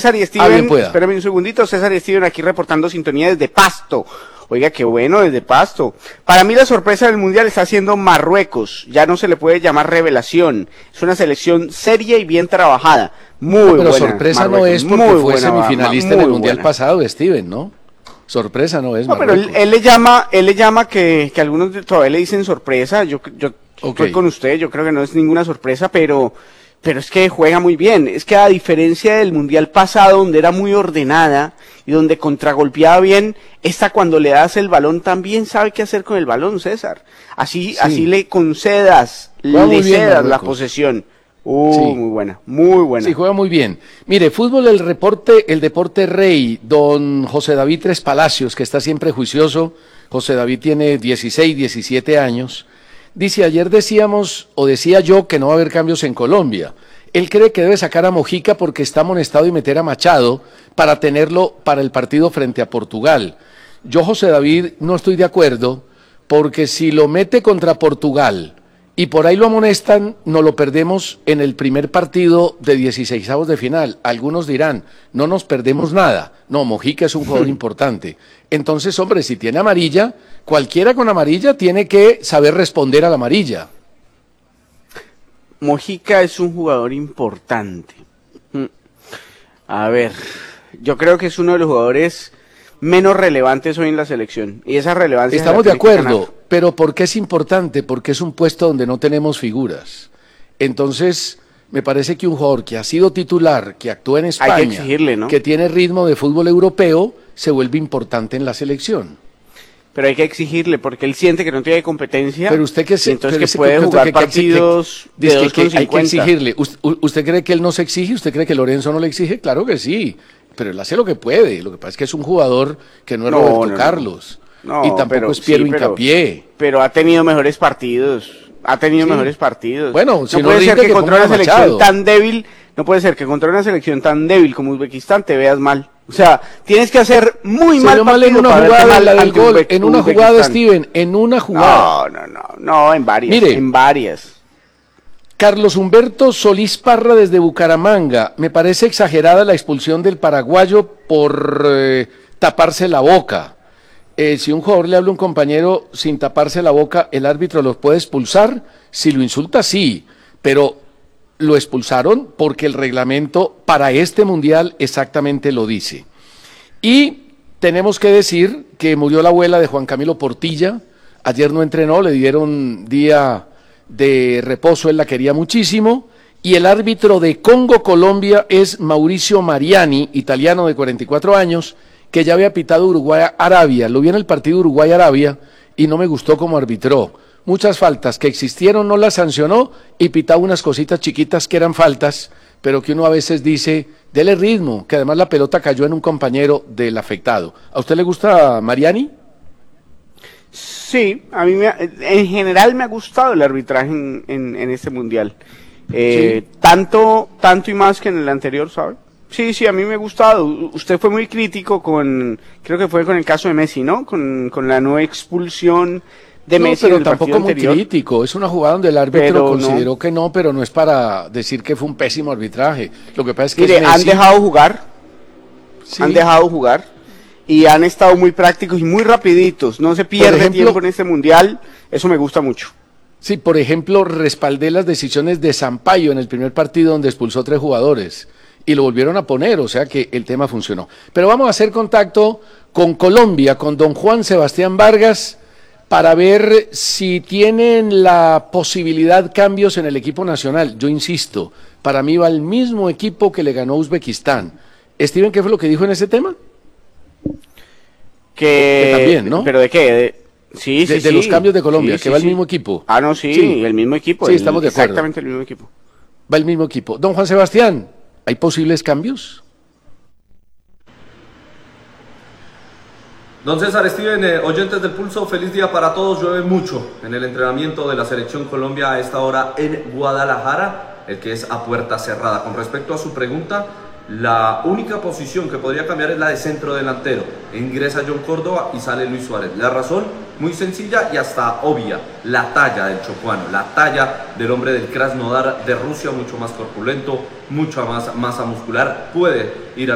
César y Steven, bien pueda. espérame un segundito, César y Steven aquí reportando sintonía desde Pasto. Oiga, qué bueno, desde Pasto. Para mí la sorpresa del Mundial está siendo Marruecos. Ya no se le puede llamar revelación. Es una selección seria y bien trabajada. Muy buena. Pero sorpresa Marruecos, no es porque muy fue buena, semifinalista en el muy Mundial buena. pasado, Steven, ¿no? Sorpresa no es, No, pero Marruecos. él le llama que algunos todavía le dicen sorpresa. Yo Ok. estoy con usted, yo creo que no es ninguna sorpresa, pero es que juega muy bien. Es que a diferencia del Mundial pasado, donde era muy ordenada y donde contragolpeaba bien, esta cuando le das el balón también sabe qué hacer con el balón, César. Sí. Así le concedas, Juega muy le bien cedas la Marruecos. posesión. Sí. Muy buena, muy buena. Sí, juega muy bien. Mire, fútbol, el deporte rey, don José David Tres Palacios, que está siempre juicioso. José David tiene 16, 17 años. Dice, ayer decíamos, o decía yo, que no va a haber cambios en Colombia. Él cree que debe sacar a Mojica porque está amonestado y meter a Machado para tenerlo para el partido frente a Portugal. Yo, José David, no estoy de acuerdo, porque si lo mete contra Portugal y por ahí lo amonestan, nos lo perdemos en el primer partido de 16avos de final. Algunos dirán, no nos perdemos nada. No, Mojica es un jugador importante. Entonces, hombre, si tiene amarilla, cualquiera con amarilla tiene que saber responder a la amarilla. Mojica es un jugador importante. A ver, yo creo que es uno de los jugadores menos relevantes hoy en la selección. Y esa relevancia Estamos se de la tiene que acuerdo, ganar. pero ¿por qué es importante? Porque es un puesto donde no tenemos figuras. Entonces, me parece que un jugador que ha sido titular, que actúa en España, Hay que exigirle, ¿no? que tiene ritmo de fútbol europeo, se vuelve importante en la selección. Pero hay que exigirle porque él siente que no tiene competencia. Pero usted que y entonces pero que puede jugar partidos de dice que hay que 2,50. exigirle. ¿Usted cree que él no se exige? ¿Usted cree que Lorenzo no le exige? Claro que sí, pero él hace lo que puede. Lo que pasa es que es un jugador que no es Roberto Carlos No, y tampoco pero es Piero sí, Hincapié. pero ha tenido mejores partidos. Ha tenido Sí. mejores partidos. Bueno, si no puede ser rinde, que que contra pongan una a selección Machado. tan débil, no puede ser que contra una selección tan débil como Uzbekistán te veas mal. O sea, tienes que hacer muy Se mal vio mal en partido una para verte jugada, mal la del ante gol, en una jugada, Uzbekistán. Steven, en una jugada. No, en varias. Mire. En varias. Carlos Humberto Solís Parra desde Bucaramanga. Me parece exagerada la expulsión del paraguayo por taparse la boca. Si un jugador le habla a un compañero sin taparse la boca, ¿el árbitro lo puede expulsar? Si lo insulta, sí, pero lo expulsaron porque el reglamento para este mundial exactamente lo dice. Y tenemos que decir que murió la abuela de Juan Camilo Portilla. Ayer no entrenó, le dieron día de reposo, él la quería muchísimo. Y el árbitro de Congo-Colombia es Mauricio Mariani, italiano de 44 años, que ya había pitado Uruguay-Arabia. Lo vi en el partido Uruguay-Arabia y no me gustó cómo arbitró. Muchas faltas que existieron no las sancionó y pitaba unas cositas chiquitas que eran faltas, pero que uno a veces dice, dele ritmo, que además la pelota cayó en un compañero del afectado. ¿A usted le gusta Mariani? Sí, a mí en general me ha gustado el arbitraje en este mundial. Sí. Tanto y más que en el anterior, ¿sabe? Sí, a mí me ha gustado. Usted fue muy crítico creo que fue con el caso de Messi, ¿no? Con la no expulsión de Messi pero en el tampoco partido muy anterior. crítico. Es una jugada donde el árbitro Pero consideró que no, pero no es para decir que fue un pésimo arbitraje. Lo que pasa es que Mire, es Messi. han dejado jugar, Sí. han dejado jugar y han estado muy prácticos y muy rapiditos. No se pierde ejemplo, tiempo en este mundial. Eso me gusta mucho. Sí, por ejemplo, respaldé las decisiones de Sampaio en el primer partido donde expulsó 3 jugadores y lo volvieron a poner, o sea que el tema funcionó. Pero vamos a hacer contacto con Colombia, con don Juan Sebastián Vargas, para ver si tienen la posibilidad cambios en el equipo nacional. Yo insisto, para mí va el mismo equipo que le ganó Uzbekistán. Steven, ¿qué fue lo que dijo en ese tema? Que también, ¿no? ¿Pero de qué? Sí. De los cambios de Colombia, que va el mismo equipo. Ah, no, sí, el mismo equipo. Sí, estamos de acuerdo. Exactamente el mismo equipo. Va el mismo equipo. Don Juan Sebastián, ¿hay posibles cambios? Don César, Steven, oyentes del Pulso, feliz día para todos. Llueve mucho en el entrenamiento de la Selección Colombia a esta hora en Guadalajara, el que es a puerta cerrada. Con respecto a su pregunta, la única posición que podría cambiar es la de centro delantero. Ingresa John Córdoba y sale Luis Suárez. La razón, muy sencilla y hasta obvia, la talla del chocuano, la talla del hombre del Krasnodar de Rusia, mucho más corpulento, mucha más masa muscular, puede ir a